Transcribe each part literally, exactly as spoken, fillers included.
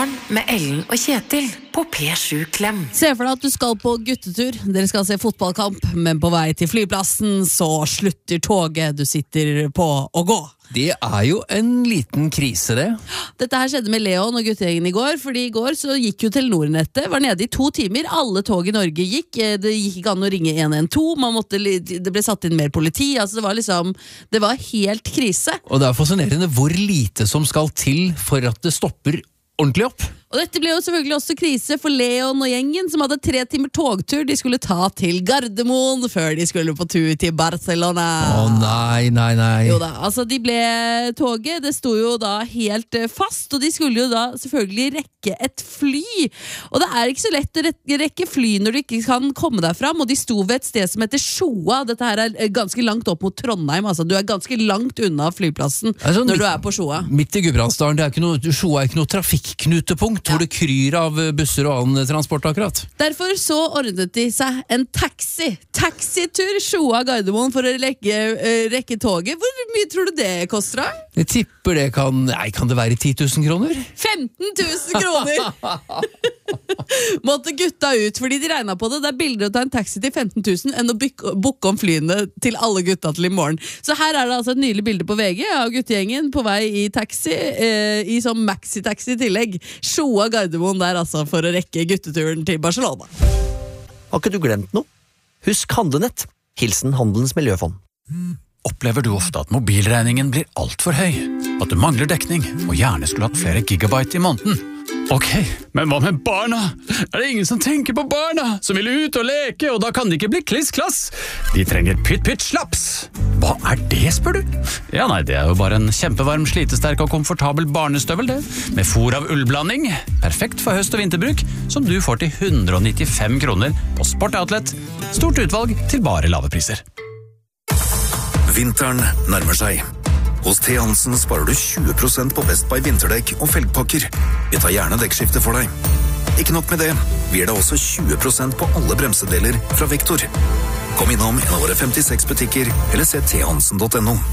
Morgen med Ellen og Kjetil på P sju Klem. Se for deg at du skal på guttetur. Dere skal se fotballkamp, men på vei til flyplassen så slutter toget du sitter på å gå. Det er jo en liten krise, det. Dette her skjedde med Leon og guttegjengen i går, fordi i går så gikk jo Telenor-nettet, var nede i to timer, alle tog i Norge gikk, det gikk ikke an å ringe en en to, man måtte, det ble satt inn mer politi, altså det var liksom, det var helt krise. Og det er fascinerende hvor lite som skal til for at det stopper ordentlig opp. Og dette ble jo selvfølgelig også krise for Leon og gjengen, som hadde tre timer togtur de skulle ta til Gardermoen før de skulle på tur til Barcelona. Å nei, nei, nei. Jo da, altså de ble toget, det sto jo da helt fast, og de skulle jo da selvfølgelig rekke et fly. Og det er ikke så lett å rekke fly når du ikke kan komme deg fram, og de sto ved et sted som heter Sjoa. Dette her er ganske langt opp mot Trondheim, altså du er ganske langt unna flyplassen sånn når midt, du er på Sjoa. Midt i Gudbrandsdalen, det er ikke noe, Sjoa er ikke noe trafikknutepunkt, hvor det kryr av busser og annen transport akkurat. Derfor så ordnet de seg en taxi. Taxitur Sjoa Gardermoen for å rekke, uh, rekke toget. Hvor mye tror du det koster da? Jeg tipper det kan, nei, kan det være ti tusen kroner? femten tusen kroner! Måtte gutta ut, fordi de regnet på det. Det er bilder å ta en taxi til femten tusen enn å booke om flyene til alle gutta til i morgen. Så her er det altså et nydelig bilde på V G av guttegjengen på vei i taxi, uh, i sånn maxi-taxi i tillegg. Sjoa Gardermoen der altså for å rekke gutteturen til Barcelona. Har ikke du glemt noe? Husk handlenett. Hilsen Handelens Miljøfond. Opplever du ofte at mobilregningen blir alt for høy? At du mangler dekning og gjerne skulle hatt flere gigabyte i måneden? Ok, men hva med barna? Er det ingen som tenker på barna? Som vil ut og leke, og da kan de ikke bli kliss-klass? De trenger pytt-pytt-slaps. Hva er det, spør du? Ja, nei, det er jo bare en kjempevarm, slitesterk og komfortabel barnestøvel, det. Med fôr av ullblanding. Perfekt for høst- og vinterbruk, som du får til hundre og nittifem kroner på Sport Outlet. Stort utvalg til bare lave priser. Vinteren nærmer seg. Hos T. Hansen sparer du tjue prosent på Best Buy vinterdekk og felgpakker. Vi tar gjerne dekkskifte for deg. Ikke nok med det, vi gir deg også tjue prosent på alle bremsedeler fra Vektor. Kom innom en av våre femtiseks butikker, eller se t hansen punktum no.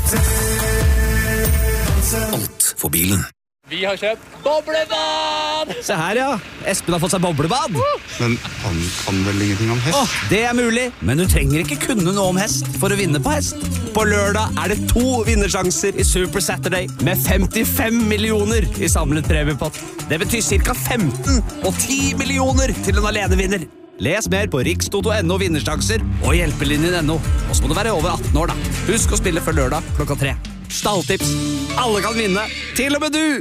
Alt for bilen. Vi har kjøpt boblebad! Se her, ja. Espen har fått seg boblebad. Men han kan vel ingenting om hest? Åh, det er mulig, men du trenger ikke kunne noe om hest for å vinne på hest. På lørdag er det to vinnersjanser i Super Saturday med femtifem millioner i samlet premiepott. Det betyr cirka femten og ti millioner til en alenevinner. Les mer på rikstoto punktum no vinnersjanser og hjelpelinjen punktum no. Og så må du være over atten år da. Husk å spille før lørdag klokka tre. Stalltips. Alle kan vinne, til og med du!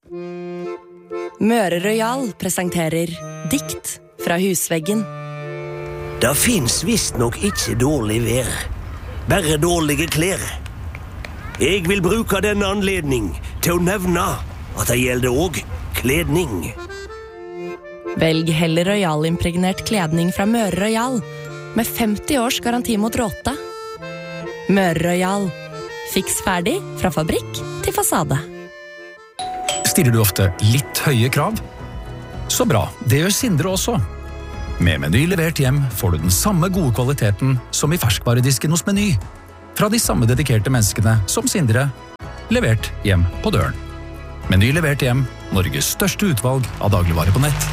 Møre Royal presenterer Dikt fra husveggen. Det finnes visst nok ikke dårlig vær, bare dårlige klær. Jeg vil bruke denne anledning til å nevne at det gjelder også kledning. Velg heller Royal-impregnert kledning fra Møre Royal, med femti års garanti mot råte. Møre Royal. Fiks ferdig fra fabrikk til fasade. Stiller du ofte litt høye krav? Så bra, det gjør Sindre også. Med Meny levert hjem får du den samme gode kvaliteten som i ferskvaredisken hos Meny. Fra de samme dedikerte menneskene som Sindre, levert hjem på døren. Meny levert hjem, Norges største utvalg av dagligvare på nett.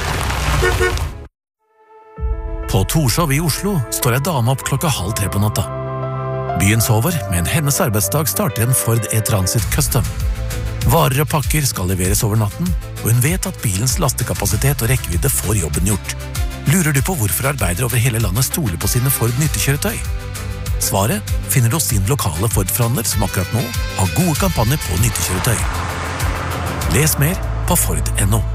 På Torshov i Oslo står ei dame opp klokka halv tre på natta. Byen sover, men hennes arbeidsdag starter en Ford E-Transit Custom. Varer og pakker skal leveres over natten, og hun vet at bilens lastekapasitet og rekkevidde får jobben gjort. Lurer du på hvorfor arbeidere over hele landet stoler på sine Ford nyttekjøretøy? Svaret finner du hos din lokale Ford-forhandler som akkurat nå har gode kampanjer på nyttekjøretøy. Les mer på Ford punktum no.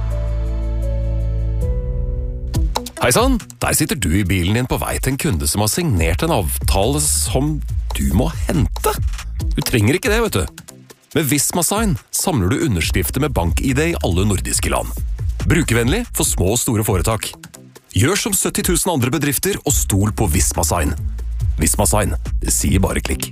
Hei sann, der sitter du i bilen din på vei til en kunde som har signert en avtale som du må hente. Du trenger ikke det, vet du. Med Visma-sign samler du underskrifter med bank-I D i alle nordiske land. Brukervennlig for små og store foretak. Gjør som sytti tusen andre bedrifter og stol på Visma-sign. Visma-sign, det sier bare klikk.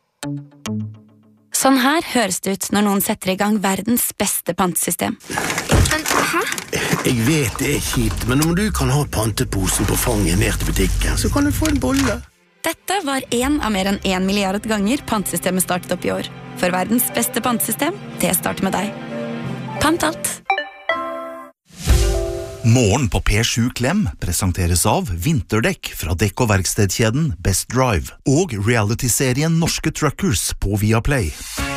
Sånn her høres det ut når noen setter i gang verdens beste pantesystem. Men, hæ? Jeg vet det er kjipt, men om du kan ha panteposen på fanget ned til butikken, så kan du få en bolle. Dette var en av mer enn en milliard ganger pantesystemet startet opp i år. For verdens beste pantesystem, det starter med deg. Pant alt. Morgen på P sju Klem presenteres av vinterdekk fra dekk- og verkstedkjeden Best Drive og reality-serien Norske Truckers på Viaplay.